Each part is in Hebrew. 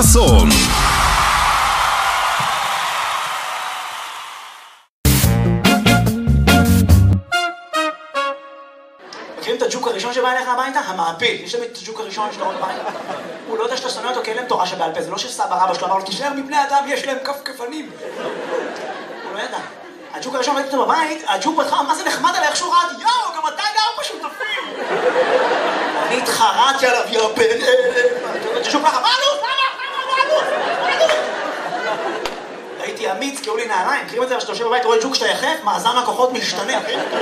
חסון. מכירים את הג'וק הראשון שבא אליך הביתה? המעפיל. יש להם את הג'וק הראשון שאתה רואה בבית. הוא לא יודע שאתה שונא אותו כי אין להם תורה שבעל פה. זה לא שסבא רבא שלו אמר לו, תישאר מבני אדם, יש להם כפכפנים. הוא לא ידע. הג'וק הראשון ראיתי אותו בבית, הג'וק בהתחלה, מה זה נחמד עליי, איך שהוא רעד, יאו, גם אתה גר בשותפים. אני התחרעתי עליו, יאו, הג'וק ככה, מה עלות? הייתי אמיץ, קראו לי נעליים. מכירים את זה, שאתה יושב בבית, רואה ג'וק שאתה יחף, מאזן הכוחות משתנה.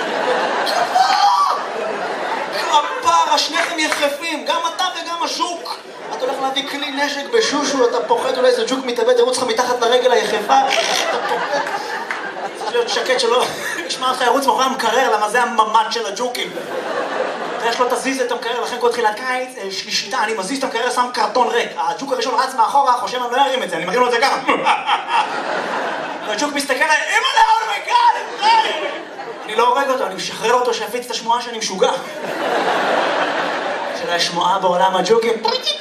כפרה, שניכם יחפים, גם אתה וגם הז'וק. אתה הולך להביא כלי נשק בשושו, אתה פוחד, אולי איזה ג'וק מתאבד, ירוץ לך מתחת לרגל היחפה. אתה פוחד. צריך להיות שקט שלא ישמע לך ירוץ מאחורי המקרר, למה זה הממד של הג'וקים. ואיך לא תזיז את המקרר, לכן כל תחילת קיץ, שלישיתה, אני מזיז את המקרר, שם קרטון ריק. הג'וק הראשון רץ מאחורה, חושב אני לא ארים את זה, אני מרים לו את זה ככה. והג'וק מסתכל עליי, אימא'לה, אומייגאד, אני לא הורג אותו, אני משחרר אותו שיפיץ את השמועה שאני משוגע. של השמועה בעולם הג'וקים.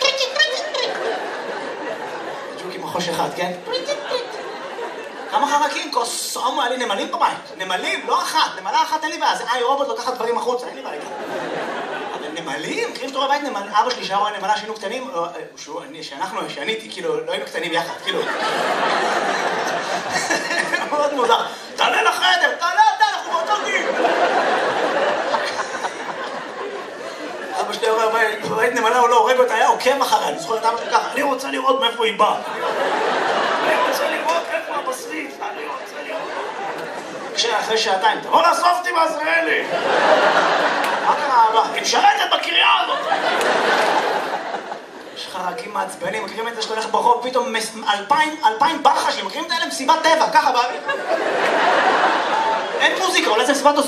ג'וקים מחוש אחד, כן? כמה חרקים? קוסומו, היה לי נמלים בבית. נמלים, לא אחת. נמלה אחת אין לי בעיה. זה רובוט לוקחת דברים החוצה, אין לי בעיה. אבל נמלים? מכירים שאתה רואה בית נמל... אבא שלי שהיה רואה נמלה שהיינו קטנים, שאני, כאילו, לא היינו קטנים יחד, כאילו. מאוד מוזר. תעלה לחדר, תעלה אתה, אנחנו באותו גיל. אבא שלי רואה בית נמלה, הוא לא הורג אותה, היה עוקב אחריה. אני זוכר את אבא שלי ככה, אני רוצה לראות מאיפה היא באה. אני רוצה לראות איפה הבשריף, אני רוצה לראות. אחרי שעתיים, תבוא לאסוף אותי בעזריאלי. מה קרה אבא? היא משרתת בקריאה הזאת. יש חרקים מעצבנים, מכירים את זה שאתה הולך ברחוב, פתאום 2,000 ברחשים, מכירים את האלה? מסיבת טבע, ככה באוויר. אין מוזיקה, אולי זה מסיבת